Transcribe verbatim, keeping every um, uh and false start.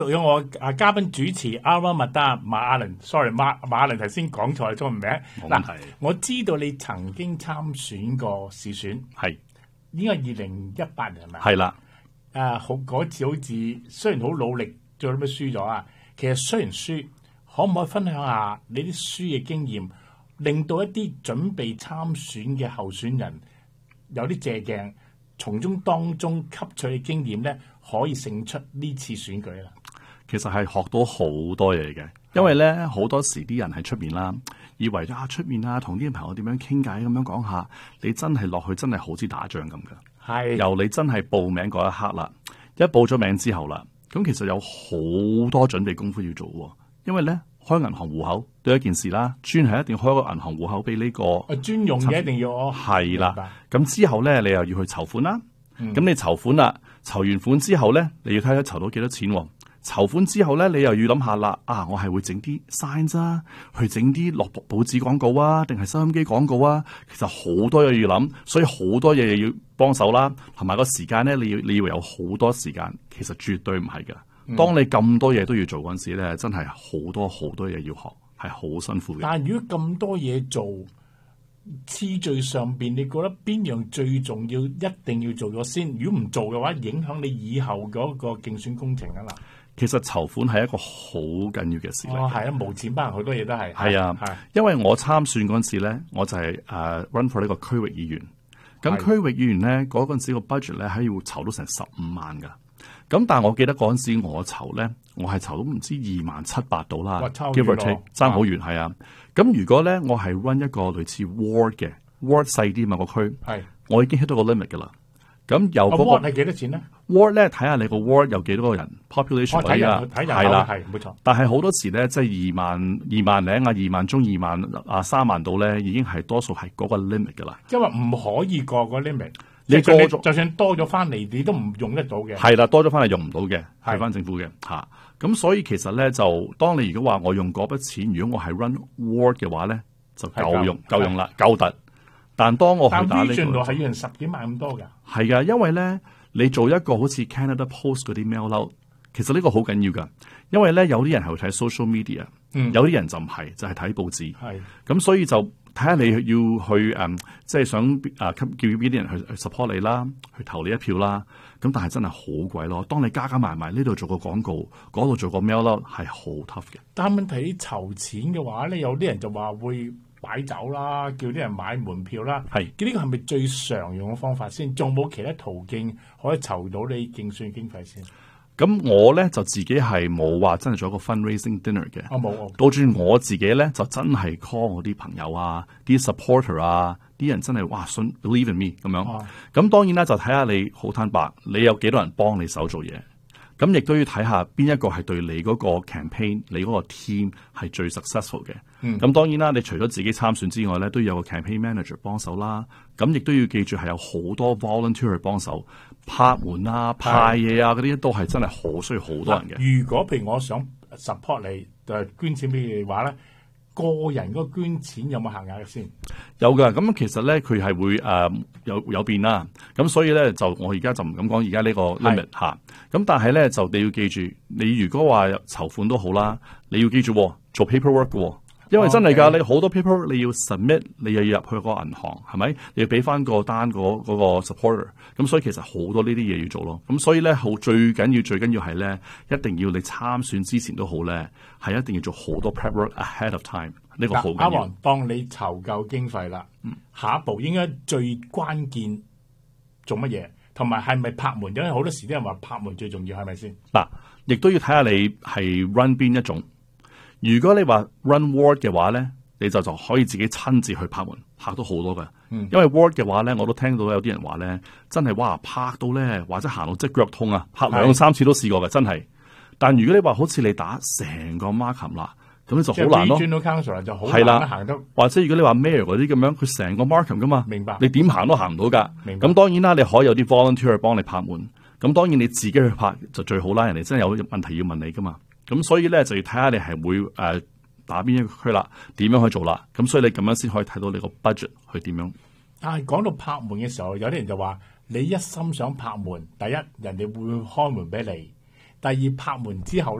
有我啊嘉賓主持 Ara Madam 馬亞倫 ，sorry 馬馬亞倫頭先講錯咗個名。嗱，我知道你曾經參選過市選， 係應該二零一八年係咪？ 係啦。 誒，好嗰次好似雖然好努力，最後都輸咗啊。其實雖然輸，可唔可以分享下你啲輸嘅經驗，令到一啲準備參選嘅候選人有啲借鏡，從中當中吸取嘅經驗咧，可以勝出呢次選舉啦。 其實係學到好多嘢嘅，因為咧好多時啲人喺出面啦，以為啊出面啊同啲朋友點樣傾偈咁樣講下，你真係落去真係好似打仗咁噶。係由你真係報名嗰一刻啦，一報咗名之後啦，咁其實有好多準備功夫要做喎。因為咧開銀行戶口都係一件事啦，專係一定要開個銀行戶口俾呢個啊專用嘅一定要哦。 係啦，咁之後咧你又要去籌款啦，咁、嗯、你籌款啦，籌完款之後咧，你要睇下籌到幾多錢喎。籌款之後咧，你又要諗下啦，啊，我係會整啲 sign 啊，去整啲落報紙廣告啊，定係收音機廣告啊？其實好多嘢要諗，所以好多嘢要幫手啦，同埋個時間咧，你要你要有好多時間，其實絕對唔係噶。當你咁多嘢都要做嗰陣時咧，真係好多好多嘢要學，係好辛苦嘅。 但係如果咁多嘢做，次序上邊，你覺得邊樣最重要？一定要做咗先。如果唔做嘅話，影響你以後嗰個競選工程啊啦。 其實籌款係一個好緊要嘅事嚟。 哦，係啊，無錢包好多嘢都係。 係啊，係。因為我參選嗰陣時咧，我就係、是、誒、uh, run for 呢個區域議員。咁區域議員咧，嗰陣時個 budget 咧係要籌到成十五萬噶。咁但係我記得嗰陣時我籌咧，我係籌到唔知二萬七百到啦。give or take 爭好遠係啊。咁如果咧我係 run 一個類似 ward 嘅 ward 細啲嘛個區，係我已經 hit 到個 limit 噶啦。咁由嗰、那個 ward 係幾多錢咧 ？ward 咧睇下你個 ward 有幾多個人 population 嗰啲啊，係啦， 係冇錯。 但係好多時咧，即係二萬、二萬零啊、二萬中、二萬啊、三萬度咧，已經係多數係嗰個 limit 噶啦。 因為唔可以過個 limit，你過咗就算多咗翻嚟，你都唔用得到嘅。 係啦，多咗翻嚟用唔到嘅，係翻政府嘅嚇。咁所以其實咧，就當你如果話我用嗰筆錢，如果我係 run ward 嘅話咧，就夠用夠用啦，夠突。但當我去打呢、這個，但係係要人十幾萬咁多㗎。係㗎，因為咧，你做一個好似 Canada Post 嗰啲 mail out，其實呢個好緊要㗎。因為咧，有啲人係會睇 social media，、嗯、有啲人就唔係，就係、是、睇報紙。係咁，所以就睇下你要去誒，即、嗯、係、就是、想啊，叫邊啲人去 support 你啦，去投你一票啦。咁但係真係好貴咯。當你加加埋埋呢度做個廣告，嗰度做個 mail out 係好 tough 嘅。但係問題籌錢嘅話咧，有啲人就話會擺酒啦，叫啲人買門票啦，係，呢個係咪最常用嘅方法先？仲冇其他途徑可以籌到你競選經費先？咁我咧就自己係冇話真係做一個 fundraising dinner 嘅，我、啊、冇。倒轉我自己咧就真係 call 我啲朋友啊，啲 supporter 啊，啲人真係哇信 believe in me 咁樣。咁、啊、當然啦，就睇下你好坦白，你有幾多人幫你手做嘢。咁亦都要睇下邊一個係對你嗰個 campaign，你嗰個 team 係最 successful 嘅。咁、嗯、當然啦，你除咗自己參選之外咧，都要有個 campaign manager 幫手啦。咁亦都要記住係有好多 volunteer 去幫手拍門啊、派嘢啊嗰啲，都係真係好需要好多人嘅。如果譬如我想 support 你，就係捐錢俾你嘅話咧，個人嗰個捐錢有冇限額嘅先？有噶，咁其實咧佢係會誒、呃、有有變啦。咁所以咧就我而家就唔敢講而家呢個 limit 吓。咁但係咧就你要記住，你如果話籌款都好啦，你要記住做 paperwork 嘅，因為真係噶，你好多 paper 你要 submit， 你又要入去個銀行，係咪？你要俾翻個單嗰嗰個 supporter。咁所以其實好多呢啲嘢要做咯。咁所以咧好最緊要最緊要係咧，一定要你參選之前都好咧，係一定要做好多 prep work ahead of time。呢個好緊要。阿黃，當你籌夠經費啦，嗯，下一步應該最關鍵做乜嘢？同埋係咪拍門？因為好多時啲人話拍門最重要，係咪先？嗱，亦都要睇下你係 run 邊一種。如果你話 run ward 嘅話咧，你就就可以自己親自去拍門，拍到好多嘅。嗯，因為 ward 嘅話咧，我都聽到有啲人話咧，真係哇拍到咧，或者行到即係腳痛啊，拍兩三次都試過嘅，真係。但如果你話好似你打成個 Markham 啦，咁你就好難咯。即係 regional council 就好難行得。或者如果你話 mayor 嗰啲咁樣，佢成個 Markham 噶嘛，明白？你點行都行唔到噶。明白。咁當然啦，你可以有啲 volunteer 幫你拍門。咁當然你自己去拍就最好啦。人哋真係有問題要問你噶嘛。咁所以咧就要睇下你係會誒、呃、打邊一個區啦，點樣去做啦。咁所以你咁樣先可以睇到你個 budget 去點樣。但係講到拍門嘅時候，有啲人就話你一心想拍門，第一人哋會開門俾你。 第二拍門之後